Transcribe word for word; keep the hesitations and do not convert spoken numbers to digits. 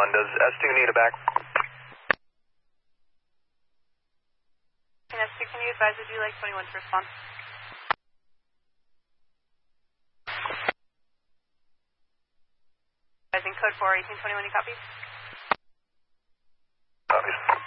twenty-one. Does S two need a back? S two, can you advise if you like twenty-one to respond? Advising code four eighteen twenty-one, you copy? Copies.